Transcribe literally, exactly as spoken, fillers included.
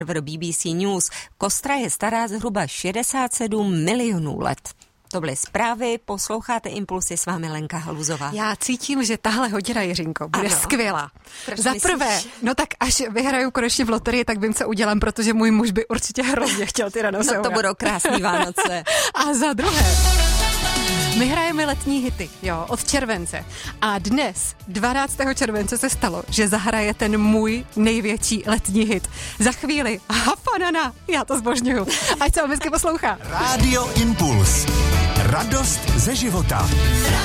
do B B C News. Kostra je stará zhruba šedesát sedm milionů let. To byly zprávy, posloucháte Impulsy, s vámi Lenka Haluzová. Já cítím, že tahle hodina, Jiřinko, bude ano. skvělá. Proč Za myslíš? prvé, no tak až vyhraju konečně v loterii, tak vím, co udělám, protože můj muž by určitě hrozně chtěl Tyrannosaura. No to budou krásný Vánoce. A za druhé, my hrajeme letní hity, jo, od července. A dnes, dvanáctého července, se stalo, že zahraje ten můj největší letní hit. Za chvíli, Hafanana, já to zbožňuju. Ať se vám hezky poslouchá. Rádio Impuls. Radost ze života.